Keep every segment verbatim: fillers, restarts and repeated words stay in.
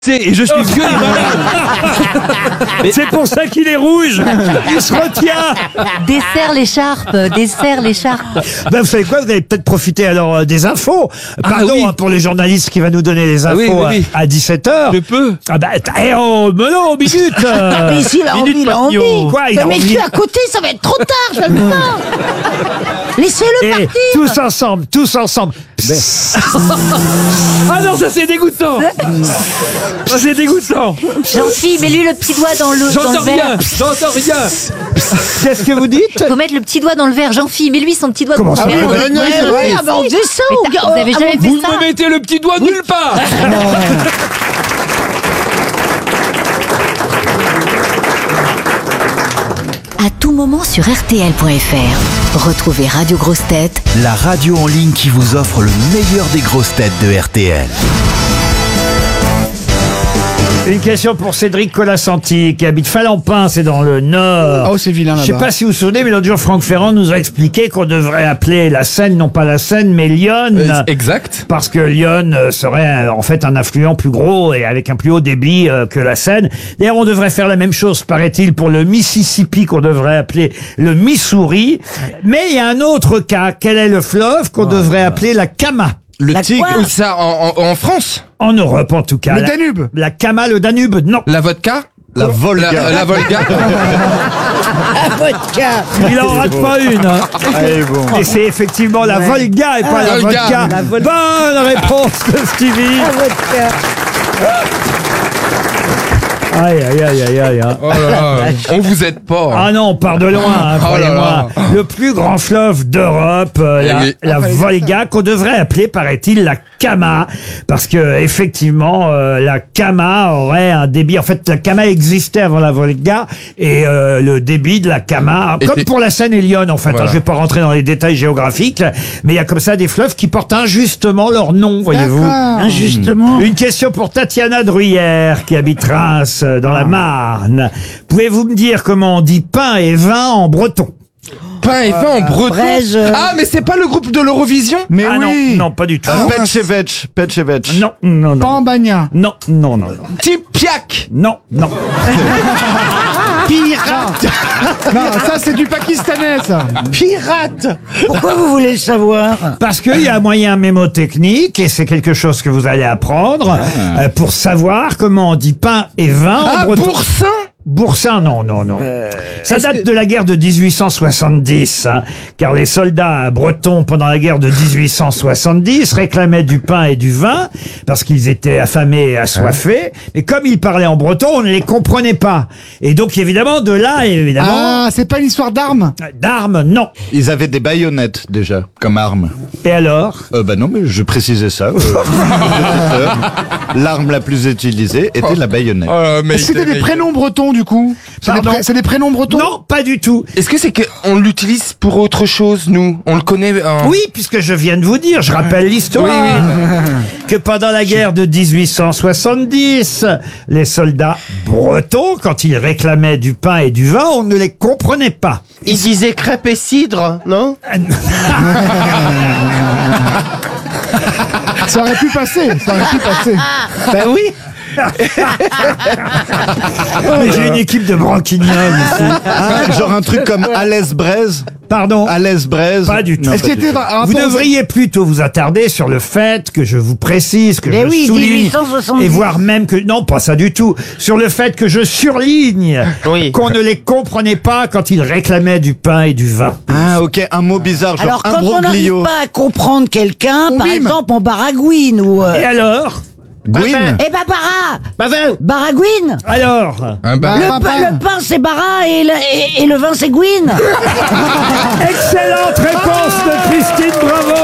Et je suis vieux et malade. C'est pour ça qu'il est rouge. Il se retient. Desserre l'écharpe, desserre l'écharpe. Ben, vous savez quoi, vous allez peut-être profiter alors euh, des infos. Pardon Ah oui. hein, pour les journalistes qui va nous donner les infos oui, oui, oui. à, à dix-sept heures. Je peux. Ah ben, eh oh, mais non, minute. euh, Mais s'il a envie, il a envie. Quoi, il a Mais envie. tu à côté, ça va être trop tard, je le sens. Laissez-le Et partir. tous ensemble, tous ensemble. Ah non, ça c'est dégoûtant. Ça c'est dégoûtant. Jean-Philippe, mets-lui le petit doigt dans le, dans le J'entends rien. verre. J'entends rien. Qu'est-ce que vous dites? Faut mettre le petit doigt dans le verre. Jean-Philippe, mets-lui son petit doigt Comment dans ça le verre. Ouais, ouais, ouais, ah, bah, on faisait ça Mais au t'as- gars. Vous avez jamais Vous fait ça? me mettez le petit doigt nulle part. À tout moment sur R T L point F R. Retrouvez Radio Grosse Tête La radio en ligne qui vous offre le meilleur des grosses têtes de R T L. Une question pour Cédric Colassanti qui habite Falampin, c'est dans le Nord. Oh, c'est vilain Je sais là-bas. pas si vous vous souvenez, mais l'autre jour, Franck Ferrand nous a expliqué qu'on devrait appeler la Seine, non pas la Seine, mais Lyon. Euh, Exact. Parce que Lyon euh, serait euh, en fait un affluent plus gros et avec un plus haut débit euh, que la Seine. D'ailleurs, on devrait faire la même chose, paraît-il, pour le Mississippi qu'on devrait appeler le Missouri. Mais il y a un autre cas. Quel est le fleuve qu'on devrait appeler la Kama? Le La tigre. quoi Où ça en, en, en France? En Europe, en tout cas. Le La- Danube. La Kama, le Danube, non. La vodka? La Volga. La, la Volga. Ah, vodka. Il en rate pas une. Hein. Allez, bon. Et c'est effectivement la Volga et pas la Volga. vodka. La Vol- Bonne réponse de Stevie. Ah, vodka. Aïe, aïe, aïe, aïe, aïe. hein. Oh là là. On vous aide pas. Ah non, on part de loin, hein, Oh là croyez-moi. là. Le plus grand fleuve d'Europe, euh, Eh la, oui. la Volga, qu'on devrait appeler, paraît-il, la Kama, parce que effectivement, euh, la Kama aurait un débit. En fait, la Kama existait avant la Volga, et euh, le débit de la Kama, Et comme c'est- pour la Seine et Lyon, en fait. Voilà. hein, je vais pas rentrer dans les détails géographiques, mais il y a comme ça des fleuves qui portent injustement leur nom, voyez-vous. Injustement. Une question pour Tatiana Druyère, qui habite Reims, euh, dans la Marne. Pouvez-vous me dire comment on dit pain et vin en breton? Pain et vin en breton. braise, euh. Ah, mais c'est pas le groupe de l'Eurovision? Mais Ah oui. non, non, pas du tout. Petchevech. Petchevech. Non, non, non. Pambagna. Non, non, non, non. Tipiak. Non, non. Pirate. Non, ça c'est du pakistanais ça. Pirate. Pourquoi vous voulez le savoir? Parce qu'il y a un moyen mémotechnique, et c'est quelque chose que vous allez apprendre, euh, pour savoir comment on dit pain et vin en Ah, breton. Boursin. Boursin, non, non, non. Ça est-ce date que- de la guerre de dix-huit cent soixante-dix, hein, car les soldats bretons, pendant la guerre de dix-huit cent soixante-dix, réclamaient du pain et du vin, parce qu'ils étaient affamés et assoiffés, mais comme ils parlaient en breton, on ne les comprenait pas. Et donc, évidemment, de là, évidemment, Ah, c'est pas une histoire d'armes. d'armes, non. Ils avaient des baïonnettes déjà comme arme. Et alors? Euh, bah non, mais je précisais ça. Euh, L'arme la plus utilisée était la baïonnette. Oh, mais Est-ce que c'était des mais- prénoms bretons du coup? C'est des, Pardon pré- c'est des prénoms bretons? Non, pas du tout. Est-ce que c'est qu'on l'utilise pour autre chose, nous? On le connaît en... Oui, puisque je viens de vous dire, je rappelle l'histoire, Oui, que pendant la guerre de dix-huit cent soixante-dix, les soldats bretons, quand ils réclamaient du pain et du vin, on ne les comprenait pas. Il disait crêpes et cidre, non? Ça aurait pu passer. Ça aurait pu passer. Ben oui. Mais j'ai une équipe de branquignoles ici. Ah, genre un truc comme Alès Braise. Pardon. Alès Braise. Pas du tout. Non, Est-ce pas qu'il du était tout. un Vous rapport- devriez plutôt vous attarder sur le fait que je vous précise, que Mais je oui, souligne, dix-huit cent soixante-dix. et voire même que, non, pas ça du tout, sur le fait que je surligne Oui. qu'on ne les comprenait pas quand ils réclamaient du pain et du vin. Ah, ok, un mot bizarre, genre Alors, quand on n'arrive imbroglio. pas à comprendre quelqu'un, On par mime. exemple, on baragouine ou. euh, Et alors? Gwyn. Eh ben, bara Bavin. Baragouine. Alors? Un bar- Le, Bah, pa- bah. le pain c'est bara et le, et, et le vin c'est gouine. Excellente réponse de Christine, bravo!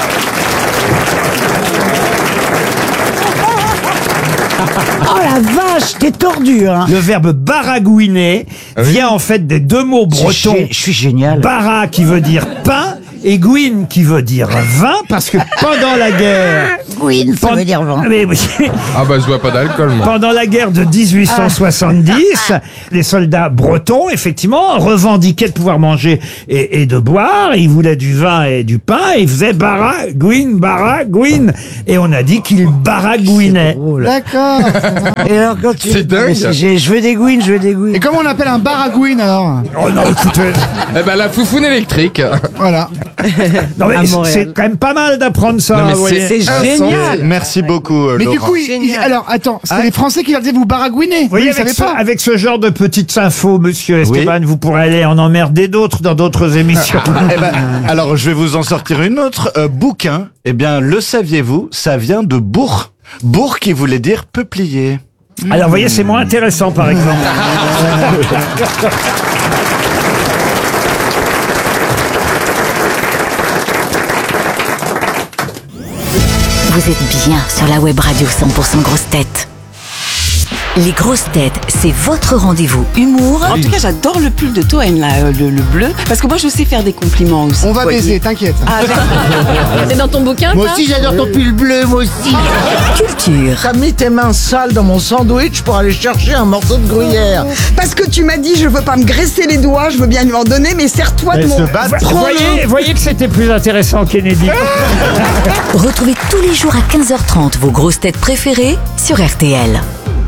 Oh la vache, t'es tordu, hein. Le verbe baragouiner vient en fait des deux mots Je bretons. suis- je suis génial. Bara qui veut dire pain et Gwyn qui veut dire vin, parce que pendant la guerre... Gwyn, ça Pen- veut dire vent. Mais oui. Ah bah je vois pas d'alcool moi. Pendant la guerre de dix-huit cent soixante-dix, les soldats bretons, effectivement, revendiquaient de pouvoir manger et, et de boire. Ils voulaient du vin et du pain. Ils faisaient baragouine, baragouine. Et on a dit qu'ils baragouinaient. D'accord. Et alors quand tu... C'est dingue. Mais c'est- j'ai- Je veux des Gwyn, je veux des Gwyn. Et comment on appelle un baragouine alors? Oh non, écoutez. Eh ben la foufoune électrique. Voilà. Non, mais À c'est- Montréal. c'est quand même pas mal d'apprendre ça. Non, mais vous voyez. C'est génial. Merci beaucoup, euh, Mais du Laurent. coup, il- il- alors attends, c'est les Français qui leur disaient vous baragouiner. Vous voyez, Vous avec savez ce, pas. avec ce genre de petites infos, monsieur Esteban, vous pourrez aller en emmerder d'autres dans d'autres émissions. Eh ben, alors, je vais vous en sortir une autre. Euh, bouquin, eh bien, le saviez-vous, ça vient de bourg. Bourg qui voulait dire peuplier. Alors, vous voyez, c'est moins intéressant, par exemple. Vous êtes bien sur la web radio cent pour cent grosses têtes. Les grosses têtes, c'est votre rendez-vous humour En tout cas, j'adore le pull de Toen, là, euh, le, le bleu. Parce que moi, je sais faire des compliments aussi. On va Voyez. baiser, t'inquiète. Ah, d'accord. C'est dans ton bouquin, Moi ça aussi j'adore ton pull bleu, moi aussi. culture. T'as mis tes mains sales dans mon sandwich pour aller chercher un morceau de gruyère. Parce que tu m'as dit, je veux pas me graisser les doigts, je veux bien lui en donner, mais serre-toi de mon... Vous voyez, voyez que c'était plus intéressant, Kennedy. Retrouvez tous les jours à quinze heures trente vos grosses têtes préférées sur R T L.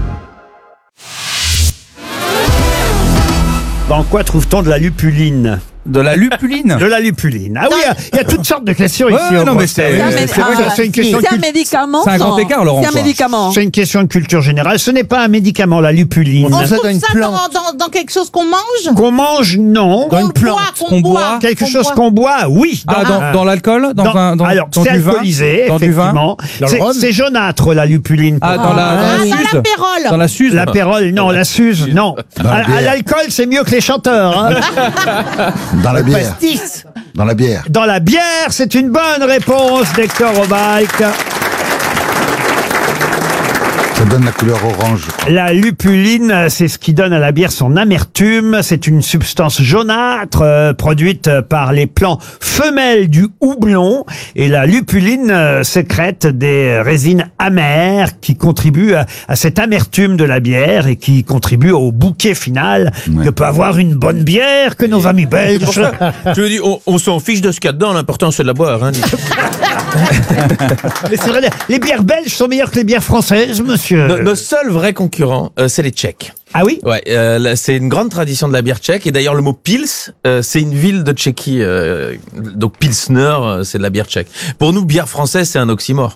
Dans quoi trouve-t-on de la lupuline? De la lupuline. De la lupuline. Ah oui, il y a toutes sortes de questions ici. Ouais, au non, mais grosses têtes. c'est- C'est vrai que c'est une question de C'est un cul- médicament. C'est un ça. grand écart, Laurent. C'est un quoi. médicament. c'est une question de culture générale. Ce n'est pas un médicament, la lupuline. On trouve ça Ça dans, dans, dans quelque chose qu'on mange Qu'on mange, non. Qu'on boit, qu'on boit. Quelque qu'on chose boit. qu'on boit, oui. Ah, dans, dans l'alcool dans, Dans- un- dans, alors, dans c'est du vin alcoolisé, Dans du vin effectivement. Dans le C'est- rhum C'est jaunâtre, la lupuline. Ah, dans la, Ah, dans la dans suze l'apérole. Dans la suze L'apérole, non, la suze, non. À, à l'alcool, c'est mieux que les chanteurs. hein. Dans la bière. Dans la bière. Dans la bière, c'est une bonne réponse d'Hector Obalk. Ça donne la couleur orange. je crois. La lupuline, c'est ce qui donne à la bière son amertume. C'est une substance jaunâtre euh, produite par les plants femelles du houblon. Et la lupuline euh, sécrète des résines amères qui contribuent à, à cette amertume de la bière et qui contribuent au bouquet final Ouais. que peut avoir une bonne bière que nos amis belges. Je veux dire, on, on s'en fiche de ce qu'il y a dedans, l'important c'est de la boire. Hein. Mais c'est vrai, les- les bières belges sont meilleures que les bières françaises, monsieur. Nos, nos seuls vrais concurrents, euh, c'est les Tchèques. Ah oui? Ouais, euh, là, c'est une grande tradition de la bière tchèque. Et d'ailleurs, le mot Pils, euh, c'est une ville de Tchéquie. Euh, donc Pilsner, euh, c'est de la bière tchèque. Pour nous, bière française, c'est un oxymore.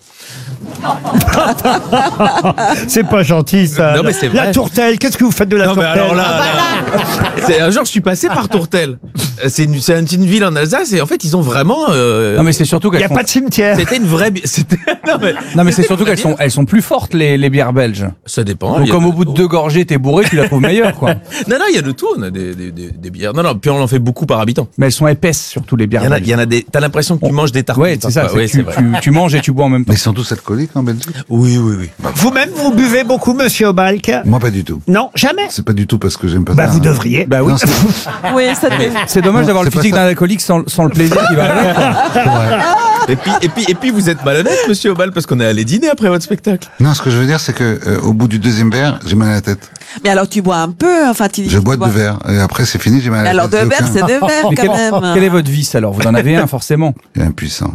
C'est pas gentil, ça. Non, mais c'est La vrai. tourtelle, qu'est-ce que vous faites de la Non, mais tourtelle? alors là, là, c'est un jour, je suis passé par Tourtel. Euh, C'est une, c'est une, une ville en Alsace et en fait, ils ont vraiment. Euh, Non, mais c'est surtout Il n'y qu'elles a sont... pas de cimetière. C'était une vraie. bi- C'était. Non, mais, Non, mais c'est c'était surtout une vraie qu'elles sont, bière. elles sont plus fortes, les, les bières belges. Ça dépend. Donc, il y a comme de au bout de tout. deux gorgées, t'es bourré, tu la trouves meilleure, quoi. Non, non, il y a de tout. On a des, des, des, des bières. Non, non, puis on en fait beaucoup par habitant. Mais elles sont épaisses, surtout, les Il bières y en a, belges. il y en a des. T'as l'impression que tu manges des tartines. Ouais, c'est ça. parfois. c'est Ouais, que tu, c'est vrai. tu, tu manges et tu bois en même temps. Mais ils sont tous alcooliques en Belgique? Oui, oui, oui. Vous-même, vous buvez beaucoup, monsieur Obalk? Moi, pas du tout. Non, jamais. C'est pas du tout parce que j'aime pas Bah, ça. vous devriez. Bah oui. Non, c'est- Oui, ça te... C'est dommage Non, d'avoir le c'est pas physique ça. d'un alcoolique sans, sans le plaisir qui va avec. quoi. Et puis, et puis, et puis, vous êtes malhonnête, monsieur Obal, parce qu'on est allé dîner après votre spectacle. Non, ce que je veux dire, c'est que euh, au bout du deuxième verre, j'ai mal à la tête. Mais alors, tu bois un peu, enfin, tu... Je bois deux verres et après c'est fini, j'ai mal à la Alors, tête. deux verres, aucun- c'est deux verres, Mais quand quel, même. quel est votre vice alors? Vous en avez un, forcément. Il est impuissant.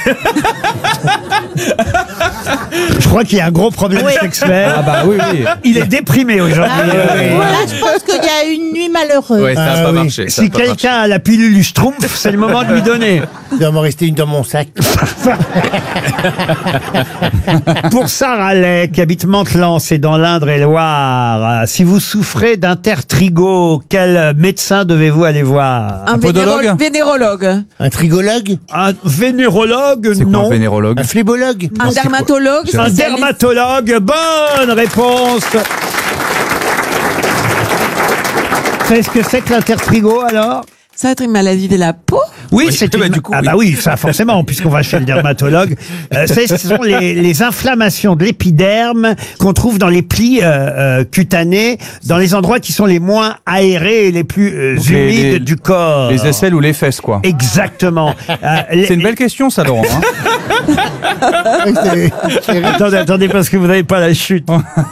Je crois qu'il y a un gros problème sexuel. Ah bah oui, oui. Il est déprimé aujourd'hui. Euh, Là, je pense qu'il y a une nuit malheureuse. Ouais, ça a pas marché. ça a Si pas marché. quelqu'un a la pilule Schtroumpf, c'est le moment de lui donner. Il doit m'en rester une dans mon sac. Pour Sarah Lay, qui habite Mantelan, c'est dans l'Indre-et-Loire. euh, Si vous souffrez d'intertrigo, quel médecin devez-vous aller voir? Un podologue vénéro- vénérologue. Un trigologue? Un vénérologue? C'est quoi Non. un vénérologue? Un flébologue? Un dermatologue. Un spécialiste. dermatologue, bonne réponse. Vous savez ce que c'est que l'intertrigo alors? Ça va être une maladie de la peau. Oui, Oui, c'est bah, une... du coup, ah oui. bah oui, ça forcément, puisqu'on va chez le dermatologue. Euh, c'est- ce sont les, les inflammations de l'épiderme qu'on trouve dans les plis euh, euh, cutanés, dans les endroits qui sont les moins aérés et les plus euh, Donc les- humides les- du corps. Les aisselles ou les fesses, quoi. Exactement. Euh, les- C'est une belle question, ça, Laurent. hein. Attendez, attendez, parce que vous n'avez pas la chute.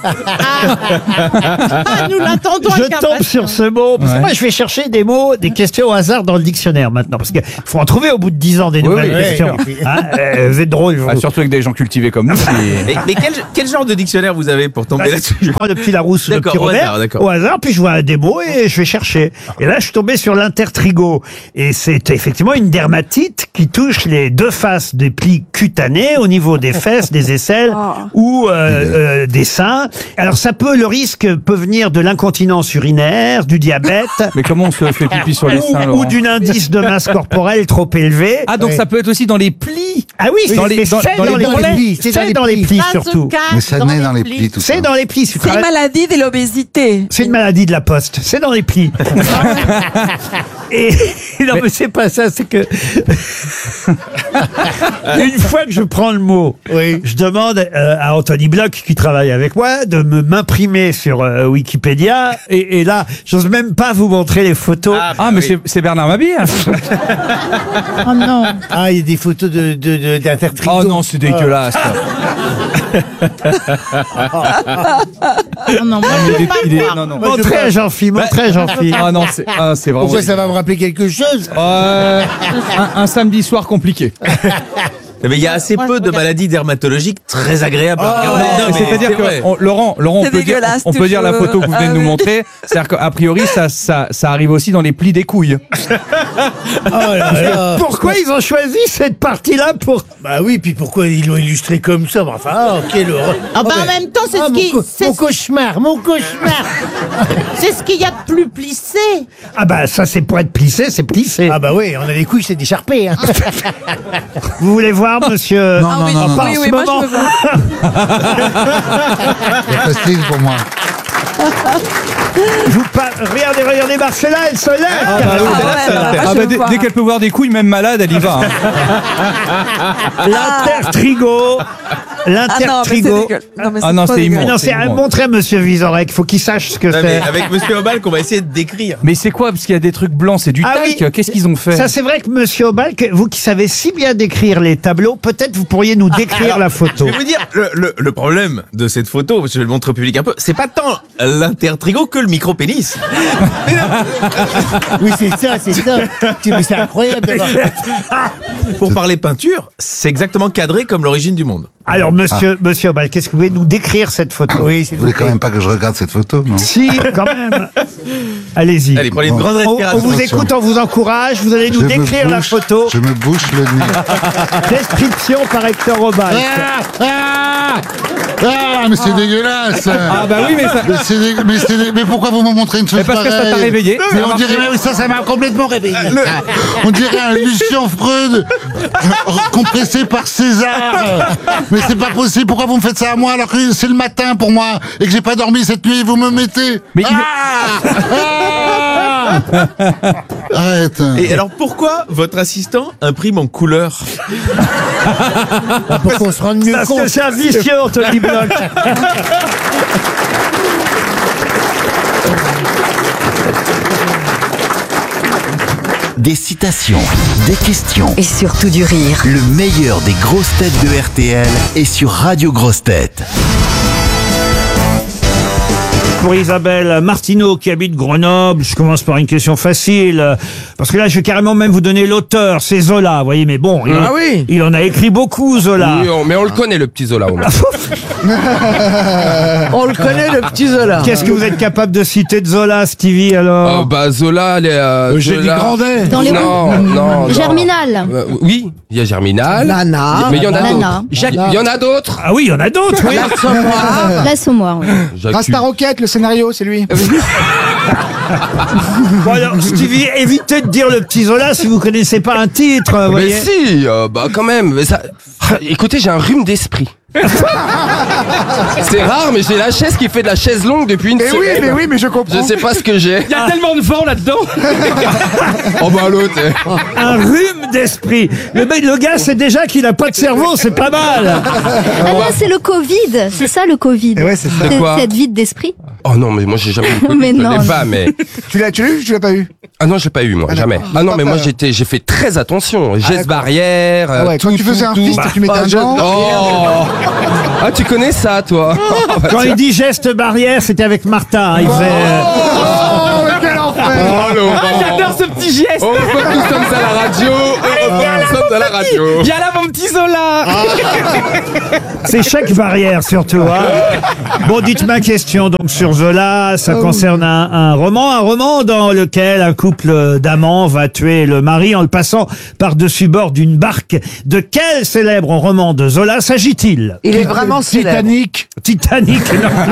Ah, nous l'attendons Je avec tombe impatience. sur ce mot. Parce que Ouais. moi, je vais chercher des mots, des questions au hasard dans le dictionnaire maintenant. Parce qu'il faut en trouver au bout de dix ans des Oui, nouvelles oui, questions. oui. Hein, euh, vous êtes drôle, vous. Ah, surtout avec des gens cultivés comme nous. c'est- Mais, mais quel, quel genre de dictionnaire vous avez pour tomber Bah, là-dessus? je prends le petit Larousse ou le D'accord, petit au Robert hasard, d'accord. au hasard, puis je vois des mots et je vais chercher. Et là, je suis tombé sur l'intertrigo. Et c'est effectivement une dermatite qui touche les deux faces des plis cutanés au niveau des fesses, des aisselles ou euh, euh, des seins. Alors ça peut, le risque peut venir de l'incontinence urinaire, du diabète. Mais comment on se fait pipi sur les ou, seins, ou Laurent? d'une indice de masse corporelle trop élevé. Ah, donc ça peut être aussi dans les plis. Ah oui, Dans c'est les- dans- c'est dans dans, les les mollets. plis. C'est C'est dans dans les les plis. plis Ça se surtout. cache Mais ça dans naît les dans les plis. plis, tout ça. C'est dans les plis. C'est une maladie de l'obésité. C'est une maladie de la poste. C'est dans les plis. Et non, mais c'est pas ça. C'est que une fois que je prends le mot, je demande euh, à Anthony Bloch qui travaille avec moi de me m'imprimer sur euh, Wikipédia. Et, et là, j'ose même pas vous montrer les photos. Ah, mais c'est- c'est Bernard Mabille. hein. Oh non. Ah, il y a des photos de, de, de, d'intertrigo. Oh non, c'est dégueulasse. Oh non, moi, je Il veux est- pas il est- voir. non, non. Montrez à Jean-Philippe, montrez à Jean-Philippe. Ah non, c'est ah, c'est vraiment. Pourquoi ça va me rappeler quelque chose? Euh, un, un samedi soir compliqué. Mais il y a assez Moi, peu je de regarde. maladies dermatologiques très agréables à regarder. Non, Non, mais c'est-à-dire c'est vrai. que on- Laurent, Laurent, on C'est peut dire, dégueulasse, on peut dire la toujours. photo que vous venez de Ah nous oui. montrer. C'est-à-dire qu'a priori, ça, ça, ça arrive aussi dans les plis des couilles. Oh là là. Pourquoi ils ont choisi cette partie-là pour... Bah oui, puis pourquoi ils l'ont illustré comme ça? Bah, Enfin, oh, quelle horreur. Ah bah, Oh, en mais- même temps, c'est Ah, ce mon qui, co- c'est mon ce- cauchemar, mon cauchemar. c'est ce qu'il y a de plus plissé. Ah bah ça c'est pour être plissé, c'est plissé. Ah bah oui, on a les couilles, c'est décharpé. Hein. Vous voulez voir, monsieur Non, Ah non, oui, non, non, Pas oui, en oui, ce moi moment. je veux voir. C'est facile pour moi. Vous pas... Regardez, regardez Marcella, elle se lève. Ah ouais, alors, moi, Ah je bah, veux dès, voir. dès qu'elle peut voir des couilles, même malade, elle y va. hein. L'intertrigo. Ah non, mais c'est L'intertrigo. dégueulasse. Non, mais Ah non, trop c'est dégueulasse. immonde. non, c'est à immonde. montrer à monsieur Vizorek, il faut qu'il sache ce que Non, mais c'est. avec Monsieur Obal qu'on va essayer de décrire. Mais c'est quoi? Parce qu'il y a des trucs blancs, c'est du Ah talc. oui. Qu'est-ce qu'ils ont fait? Ça, c'est vrai que monsieur Obalk, vous qui savez si bien décrire les tableaux, peut-être vous pourriez nous décrire la photo. Je vais vous dire, le, le, le problème de cette photo, je vais le montrer au public un peu, c'est pas tant l'intertrigo que le micro-pénis. Oui, c'est ça, c'est ça. Tu- mais C'est incroyable d'avoir. Pour parler peinture, c'est exactement cadré comme l'origine du monde. Alors, monsieur, monsieur Obalk, est-ce que vous pouvez nous décrire cette photo? Oui, Vous voulez quand même pas que je regarde cette photo, non? Si, quand même. Allez-y. Allez, prenez une grande On, on respiration. vous écoute, on vous encourage. Vous allez nous Je me décrire la bouche- photo. Je me bouche le nez. Description par Hector Obalk. Ah, ah, ah, mais c'est dégueulasse. Ah bah oui, mais ça. Mais, c'est dé- mais, c'est dé- mais pourquoi vous me montrez une chose Mais parce que ça pareille t'a réveillé. Mais Ça a on marché. dirait, mais ça, ça m'a complètement réveillé. On dirait un Lucien Freud euh, compressé par César. Mais c'est pas possible. Pourquoi vous me faites ça à moi alors que c'est le matin pour moi et que j'ai pas dormi cette nuit? Vous me mettez. Mais il- Ah, ah Arrête. Et alors pourquoi votre assistant imprime en couleur? Pour qu'on se rende mieux Parce que compte. c'est un vicieux, Anthony Bloch. Des citations, des questions. Et surtout du rire. Le meilleur des grosses têtes de R T L est sur Radio Grosses Têtes. Pour Isabelle Martineau qui habite Grenoble, je commence par une question facile, euh, parce que là je vais carrément même vous donner l'auteur, c'est Zola, vous voyez, mais bon, il, Ah oui. il en a écrit beaucoup, Zola. Oui, on- mais on le connaît, le petit Zola. au moins. On le connaît, le petit Zola. Qu'est-ce que vous êtes capable de citer de Zola, Stevie, alors Oh, bah Zola, les. Euh, Eugénie Zola- Grandet. Dans les Non, non, non. Germinal. Euh, oui, il y a Germinal. Nana. Mais il y en a Nana. d'autres. Il y- il y en a d'autres. Ah oui, il y en a d'autres, oui. L'Assommoir, oui. Jacques- Rasta Rocket, le scénario, c'est lui. Bon alors, Stevie, évitez de dire le petit Zola si vous connaissez pas un titre, vous Mais voyez. si, euh, bah quand même. Mais ça... Écoutez, j'ai un rhume d'esprit. C'est rare, mais j'ai la chaise qui fait de la chaise longue depuis une Mais semaine. oui, mais oui, mais je comprends. Je sais pas ce que j'ai. Il y a tellement de vent là-dedans. Oh bah l'autre. eh. Un rhume d'esprit. Le, mec- le gars sait déjà qu'il a pas de cerveau, c'est pas mal. Ah là, c'est le Covid. C'est ça le Covid. Ouais, c'est ça. De quoi Cette vide d'esprit. Oh non, mais moi j'ai jamais eu le Covid, Mais je non, l'ai mais- pas, mais... Tu l'as, tu l'as eu ou tu l'as pas eu? Ah non, je l'ai pas eu, moi, Ah, jamais. d'accord. Ah non, Pas mais moi peur. j'étais, j'ai fait très attention. Gestes d'accord. barrières, Ah ouais, tout, quand tu faisais tout, un tout. fist, tu mettais un gant. Oh Ah, tu connais ça, toi Quand il dit geste barrière, c'était avec Martin. Il fait. euh, Oh, mais quel enfer! Oh, Laurent. Ah, j'adore ce petit geste. Oh, nous sommes à la radio. Heureusement, nous sommes à la radio. Viens là, mon petit Zola. C'est chaque barrière surtout. Hein. Bon, dites ma question donc sur Zola. Ça concerne un, un roman, un roman dans lequel un couple d'amants va tuer le mari en le passant par-dessus bord d'une barque. De quel célèbre roman de Zola s'agit-il? Il est vraiment célèbre. Titanic. Titanic.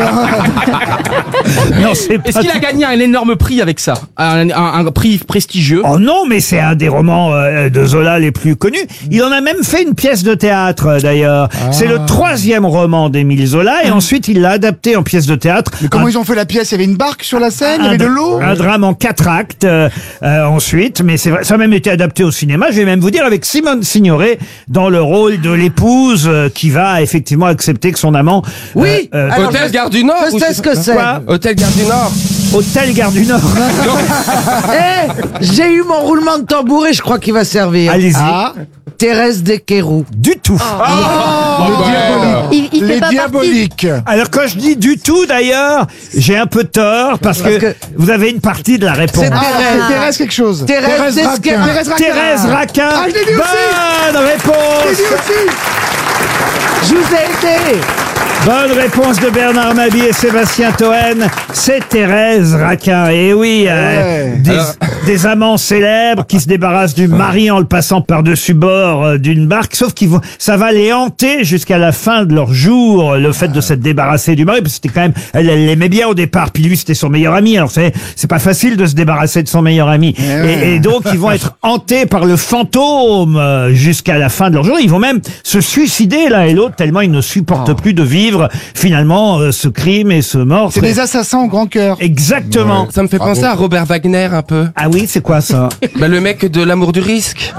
Non, non c'est pas. Est-ce qu'il a gagné un énorme prix avec ça, un, un- un prix prestigieux? Oh non, mais c'est un des romans euh, de Zola les plus connus. Il en a même fait une pièce de théâtre, euh, d'ailleurs. C'est le troisième roman d'Émile Zola, et ensuite il l'a adapté en pièce de théâtre. Mais comment Un- ils ont fait la pièce? Il y avait une barque sur la scène, il y un, avait de l'eau. un drame en quatre actes euh, euh, ensuite, mais c'est vrai, ça a même été adapté au cinéma. Je vais même vous dire avec Simone Signoret dans le rôle de l'épouse euh, qui va effectivement accepter que son amant. Oui, euh, euh, alors, Hôtel je- Gare du Nord je ou sais ce que c'est. Quoi Hôtel Gare du Nord. Hôtel Gare du Nord. Eh, j'ai eu mon roulement de tambour et je crois qu'il va servir. Allez-y. Ah, Thérèse Desqueroux. Du tout. Oh, les diaboliques. Il, il fait Les pas partie. diaboliques. Alors quand je dis du tout d'ailleurs, j'ai un peu tort parce, Parce que, que- vous avez une partie de la réponse. C'est Ah, Thérèse. c'est Thérèse quelque chose. Thérèse Raquin. Desqueroux. Thérèse Raquin. Thérèse Raquin. Ah, je l'ai dit aussi. Bonne Je l'ai réponse. dit aussi. Je vous ai aidé. Bonne réponse de Bernard Mabie et Sébastien Toen. C'est Thérèse Raquin. Et oui, euh, Ouais. des, Alors- des amants célèbres qui se débarrassent du mari en le passant par-dessus bord euh, d'une barque. Sauf qu'ils vont, ça va les hanter jusqu'à la fin de leur jour, le fait de s'être débarrassé du mari. Parce que c'était quand même, elle, elle l'aimait bien au départ. Puis lui, c'était son meilleur ami. Alors c'est, c'est pas facile de se débarrasser de son meilleur ami. Et, et donc, ils vont être hantés par le fantôme euh, jusqu'à la fin de leur jour. Ils vont même se suicider l'un et l'autre tellement ils ne supportent plus de vivre finalement euh, ce crime et ce meurtre. C'est des assassins au grand cœur. Exactement. Ça me fait penser à Robert Wagner un peu. Ah oui, c'est quoi ça? Bah, le mec de l'amour du risque.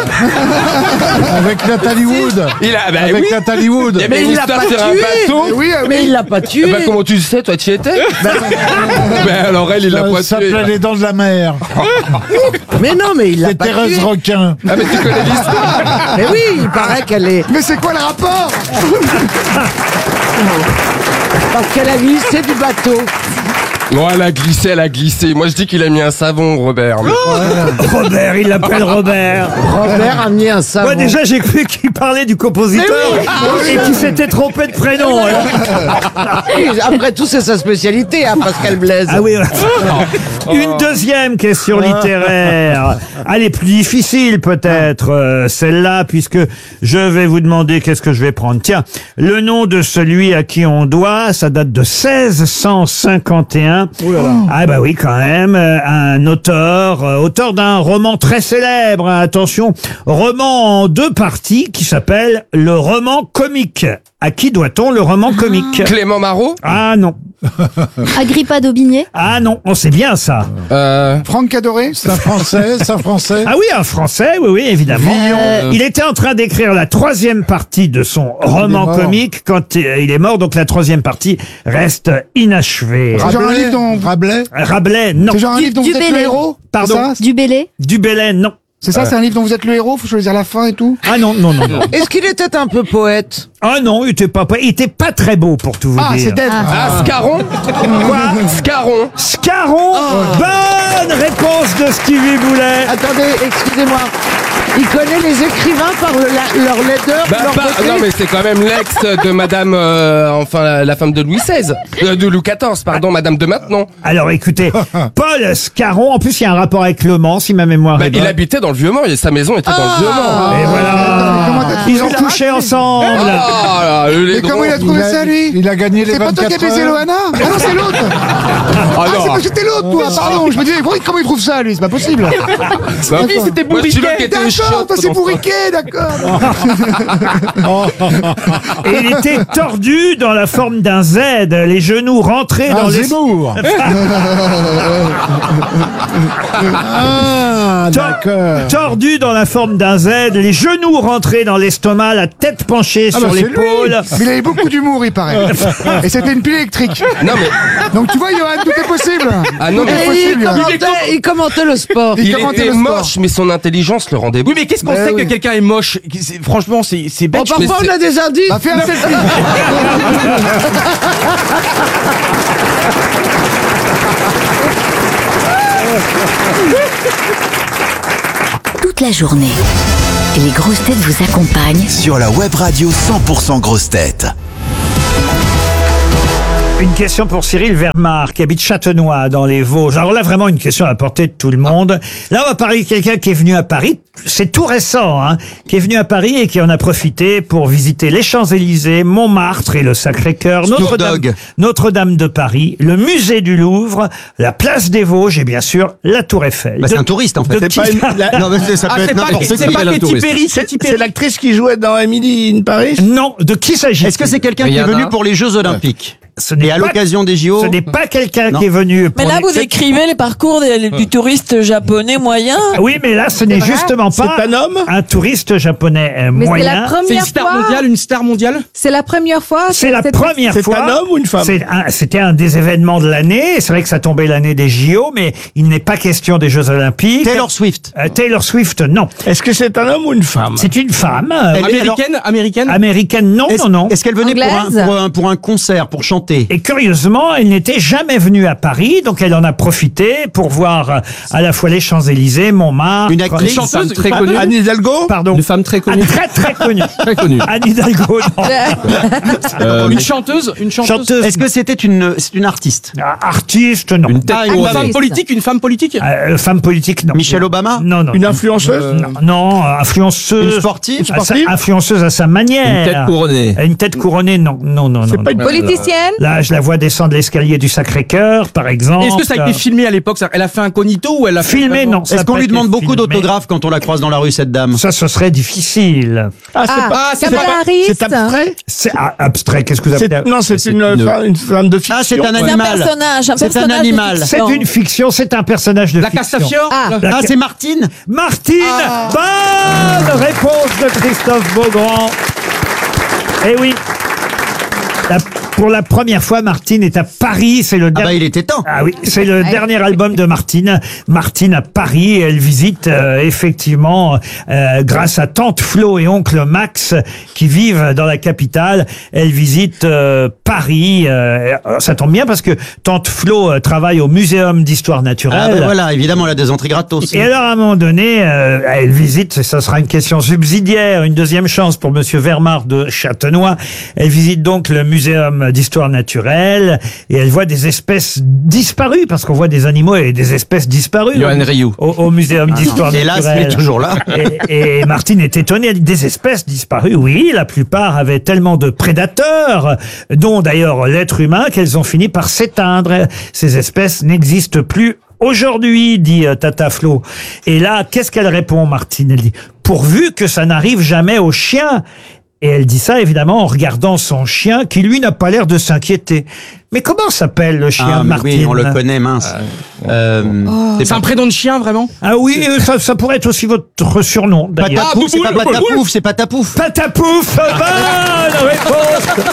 Avec Nathalie Wood. Il a, bah Avec oui. Nathalie Wood. Il y avait Mais une il l'a histoire pas sur un tué. bateau. Mais oui, euh, Mais il l'a pas tué. Bah, comment tu le sais, toi, tu y étais Ben alors elle, il l'a Ça pas s'appelait tué. Les Dents de la Mer. Mais non, mais il l'a C'est pas tué. Thérèse Requin. Ah mais tu connais l'histoire. Mais oui, il paraît qu'elle est... mais c'est quoi le rapport? Parce qu'elle a glissé du bateau. Non, elle a glissé, elle a glissé. Moi je dis qu'il a mis un savon, Robert. Mais- Robert, il l'appelle Robert. Robert a mis un savon. Moi déjà j'ai cru qu'il parlait du compositeur et qu'il s'était trompé de prénom. alors. Oui, après tout, c'est sa spécialité, hein, Pascal Blaise. Ah oui. Une deuxième question littéraire. Allez, plus difficile peut-être euh, celle-là, puisque je vais vous demander qu'est-ce que je vais prendre. Tiens, le nom de celui à qui on doit, ça date de seize cent cinquante et un. Ah bah oui, quand même, euh, un auteur, euh, auteur d'un roman très célèbre. Hein, attention, roman en deux parties qui s'appelle le roman comique. À qui doit-on le roman comique? Clément Marot. Ah non. Agrippa d'Aubigné. Ah non, on sait bien ça. Euh, Franck Cadoré? C'est un Français, c'est un Français. Ah oui, un Français, oui, oui, évidemment. Euh. Il était en train d'écrire la troisième partie de son roman mort. comique quand euh, il est mort, donc la troisième partie reste inachevée. C'est genre un livre dont- Rabelais. Rabelais, non. C'est genre un Du- livre dont du vous êtes le Bellay. héros? Pardon. C'est ça, Du Bellay. Du Bellay, non. c'est ça, c'est un livre dont vous êtes le héros? Faut choisir la fin et tout? Ah non, non, non, non. Est-ce qu'il était un peu poète? Ah non, il était pas, il était pas très beau pour tout vous Ah, dire. c'est Dead. Ah, Scarron. Quoi? Scarron. Scarron. Bonne réponse de Stevie Boulet. Attendez, excusez-moi. Il connaît les écrivains par le- la- leur laideur, Bah, leur pas- beauté. non mais c'est quand même l'ex de Madame, euh, enfin la, la femme de Louis seize, euh, de Louis quatorze, pardon, Madame de Maintenon. Alors écoutez, Paul Scarron, en plus il y a un rapport avec Le Mans, si ma mémoire Bah, est il bonne. habitait dans le Vieux-Mans, et sa maison était dans le Vieux-Mans. Et voilà. Comment t'as trouvé Ils ont ça? couché ensemble. Ah, là, le Mais laidron. comment il a trouvé Il a- ça, lui? il a gagné les C'est pas toi qui as vingt-quatre baisé heures. Loana? Ah non, c'est l'autre! Ah, c'est parce que t'es l'autre, toi, pardon. Je me disais, comment il trouve ça, lui? C'est pas possible. Sa vie, c'était Bourriquet. D'accord, toi, c'est Bourriquet, d'accord. Et il était tordu dans la forme d'un Z, les genoux rentrés Un dans les... Zemmour. Ah, d'accord. Tordu dans la forme d'un Z, les genoux rentrés dans l'estomac, la tête penchée Ah sur bah, c'est l'épaule. lui. Mais il avait beaucoup d'humour, il paraît. Et c'était une pile électrique. Non mais. Donc tu vois, Johan, tout est possible. Ah non, Tout mais- est Et possible, il, Johan. commentait, il commentait le sport. Il Il commentait était le sport. moche, mais son intelligence le rendait beau. Oui, mais qu'est-ce qu'on Bah sait oui. que quelqu'un est moche? C'est- Franchement, c'est c'est Bon, bête. mais parfois, c'est- on a des indices. Bah, fais un selfie. Toute la journée, les grosses têtes vous accompagnent Sur la web radio cent pour cent grosses têtes. Une question pour Cyril Vermar, qui habite Châtenois, dans les Vosges. Alors là, vraiment une question à la portée de tout le monde. Là, on va parler de quelqu'un qui est venu à Paris. C'est tout récent, hein, qui est venu à Paris et qui en a profité pour visiter les Champs-Élysées, Montmartre et le Sacré-Cœur, Notre-Dame, Notre-Dame de Paris, le musée du Louvre, la place des Vosges et bien sûr la Tour Eiffel. Bah, c'est De- un touriste, en fait. de C'est pas qui- une- la- Non, mais c'est- ça peut être n'importe qui. C'est pas un Katy touriste. Perry. C'est c'est l'actrice qui jouait dans Emily in Paris. Non, de qui s'agit-il? Est-ce que c'est quelqu'un qui est Rihanna venu pour les Jeux Olympiques? Ce n'est Et à pas- l'occasion des J O? Ce n'est pas quelqu'un Non. qui est venu pour Mais là, les- vous c'est- décrivez les parcours des- du touriste japonais moyen. Oui, mais là, ce n'est justement pas C'est un homme un touriste japonais euh, Mais c'est moyen. la C'est une première star fois. mondiale, une star mondiale. C'est la première fois. C'est la première C'est fois. un homme ou une femme C'est un- C'était un des événements de l'année. C'est vrai que ça tombait l'année des J O, mais il n'est pas question des Jeux Olympiques. Taylor Swift. Euh, Taylor Swift, non. Est-ce que c'est un homme ou une femme? C'est une femme. euh, Elle est- alors- Américaine, américaine. américaine, non, Est-ce non, non. est-ce qu'elle venait pour un, Anglaise pour, un, pour un concert, pour chanter? Et curieusement, elle n'était jamais venue à Paris, donc elle en a profité pour voir euh, à la fois les Champs-Élysées, Montmartre. Une actrice Une chanteuse Ah, très connue. Anne Hidalgo? Pardon. Une femme très Ah, connue. très très connue. Très connue. Anne Hidalgo, non. Euh, Une chanteuse. Une chanteuse. Chanteuse. Est-ce que c'était une, c'est une artiste? Ah, artiste, non. Une tête Ah, une une femme artiste. politique. Une femme politique. Euh, femme politique, non. Michelle Obama? Non, non. Une influenceuse? Non, non, euh, influenceuse. Une sportive? à sa- sportive influenceuse à sa manière. Une tête couronnée. Une tête couronnée, non, non, non, non. pas non. une- Politicienne. Là, je la vois descendre l'escalier du Sacré-Cœur, par exemple. Est-ce que ça a été filmé à l'époque? Ça- Elle a fait incognito ou elle a fait Filmé, vraiment- non. ça Est-ce a qu'on pas lui été demande beaucoup filmé. d'autographes quand on la croise dans la rue, cette dame? Ça, ce serait difficile. Ah, c'est Ah, pas. c'est Kamala pas- Harris. C'est abstrait? C'est ah, abstrait, qu'est-ce que vous C'est- appelez Non, c'est C'est une, une- fa- une femme de fiction. Ah, c'est un C'est un animal. personnage. Un C'est un personnage de animal. C'est fiction. une fiction, c'est un personnage de La fiction. Castafiore. Ah. La- La- Ah, c'est Martine? Martine, bonne réponse de Christophe Beaugrand. Eh oui. La- pour la première fois, Martine est à Paris. C'est le Ah dernier. bah, il était temps. Ah oui, c'est le dernier album de Martine. Martine à Paris, elle visite euh, effectivement, euh, grâce à Tante Flo et Oncle Max qui vivent dans la capitale, elle visite euh, Paris. euh, ça tombe bien parce que Tante Flo euh, travaille au Muséum d'Histoire Ah Naturelle. bah voilà, évidemment, elle a des entrées gratos. Et alors, à un moment donné, euh, elle visite, ça sera une question subsidiaire, une deuxième chance pour Monsieur Vermar de Châtenois. Elle visite donc le Muséum d'Histoire Naturelle et elle voit des espèces disparues, parce qu'on voit des animaux et des espèces disparues. Johan au- Rioux. Au, au Muséum d'Histoire Hélas, Naturelle. il est toujours là. Et, et Martine est étonnée, elle dit des espèces disparues. Oui, la plupart avaient tellement de prédateurs, dont d'ailleurs l'être humain, qu'elles ont fini par s'éteindre. Ces espèces n'existent plus aujourd'hui, dit euh, Tata Flo. Et là, qu'est-ce qu'elle répond, Martine? Elle dit, pourvu que ça n'arrive jamais aux chiens. Et elle dit ça, évidemment, en regardant son chien, qui, lui, n'a pas l'air de s'inquiéter. Mais comment s'appelle le chien Ah, de mais Martine? oui, on le connaît, mince. Euh, C'est un prénom de chien, vraiment? Ah oui, euh, ça, ça pourrait être aussi votre surnom, d'ailleurs. Patapouf, c'est pas Patapouf, c'est Patapouf. Patapouf, bonne réponse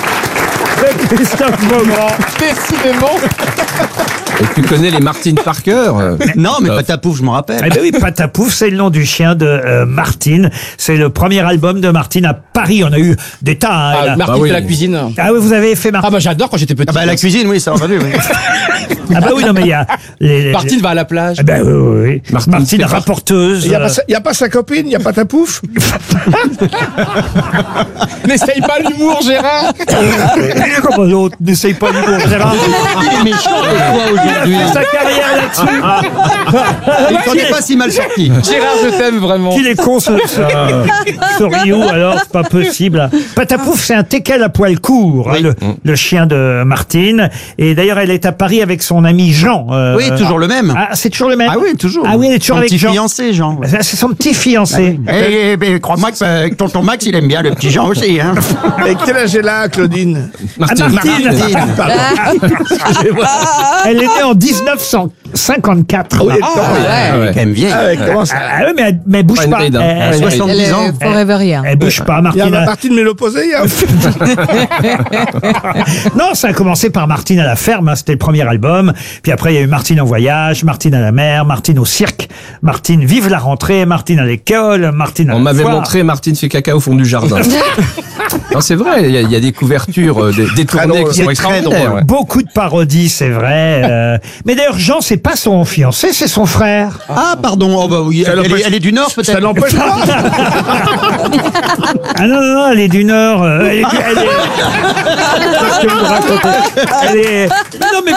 de Christophe Beaugrand. Décidément. Et tu connais les Martine Parker? euh, Non, mais Patapouf, je m'en rappelle. Eh ben oui, Patapouf, c'est le nom du chien de euh, Martine. C'est le premier album de Martine à Paris. On a eu des tas. hein, Ah, elle a- Martine Bah oui. fait la cuisine. Ah oui, vous avez fait Martine. Ah bah j'adore quand j'étais petit. Ah bah la cuisine, oui, ça va fallu. Oui. Ah bah oui, non mais il y a les, les- Martine va à la plage. Eh ben oui, oui, oui. Martine Martine, fait- rapporteuse. Il n'y a, euh, pas sa- y a pas sa copine, il n'y a pas ta pouf. N'essaye pas l'humour, Gérard. Comment l'autre n'essaye pas l'humour, Gérard. Il est méchant, toi, aujourd'hui. Il a fait sa carrière là-dessus. Il s'en est pas si mal sorti. Gérard, je t'aime vraiment. Qu'il est con ce, ce, ce Ryu, alors c'est pas possible. Patapouf, c'est un teckel à poil court, hein, le, le chien de Martine. Et d'ailleurs, elle est à Paris avec son ami Jean. euh, Oui, toujours le même. Ah, c'est toujours le même. Ah oui, toujours. Ah oui, elle est toujours Son avec petit Jean. fiancé, Jean. ouais. C'est son petit fiancé. Eh, eh, eh, crois-moi que euh, que tonton Max, il aime bien le petit Jean aussi. Hein. Et quel âge elle a, Claudine? Martine. Ah, Martine. Elle est née en dix-neuf cent cinquante-quatre. Ah oui, elle Ah, tombe, ouais. Elle est quand même vieille. Ah ouais, comment ça? Ah ouais, mais elle, mais elle bouge Pas une pas. ride, hein. Elle, Elle a soixante-dix elle- ans. elle- Forever rien. elle bouge pas, Il y a Martine. ma partie de ménopause hier. Non, ça a commencé par Martine à la ferme, hein, c'était le premier album. Puis après, il y a eu Martine en voyage, Martine à la mer, Martine au cirque, Martine vive la rentrée, Martine à l'école, Martine à On la m'avait foire. montré Martine fait caca au fond du jardin. Non, c'est vrai, il y, a- il y a des couvertures euh, des, détournées qui sont très extraordinaires. drôle. ouais. Beaucoup de parodies, c'est vrai. euh. Mais d'ailleurs, Jean, c'est pas son fiancé, c'est son frère. Ah, pardon. Oh, bah oui. Ça Elle, elle l'empêche- est, elle est du Nord, peut-être. Ça l'empêche pas. Ah non, non, non, elle est du Nord. euh, Elle est... Elle est... Qu'est-ce que vous racontez Elle est... Mais non, mais